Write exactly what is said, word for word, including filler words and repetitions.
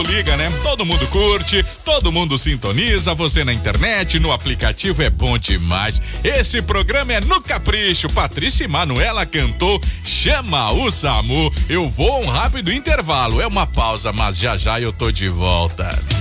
liga, né? Todo mundo curte, todo mundo sintoniza, você na internet, no aplicativo, é bom demais. Esse programa é no Capricho. Patrícia e Manuela cantou Chama o SAMU. Eu vou a um rápido intervalo, é uma pausa, mas já já eu tô de volta.